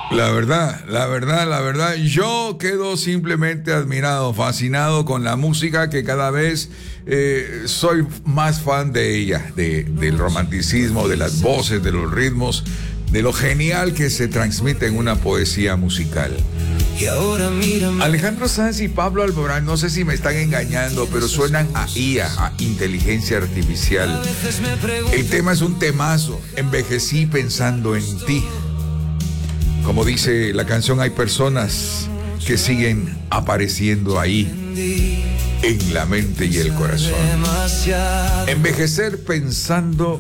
La verdad, yo quedo simplemente admirado, fascinado con la música que cada vez soy más fan de ella, del romanticismo, de las voces, de los ritmos, de lo genial que se transmite en una poesía musical. Y ahora mírame. Alejandro Sanz y Pablo Alborán, no sé si me están engañando, pero suenan a IA, a inteligencia artificial. El tema es un temazo, envejecí pensando en ti. Como dice la canción, hay personas que siguen apareciendo ahí, en la mente y el corazón. Envejecer pensando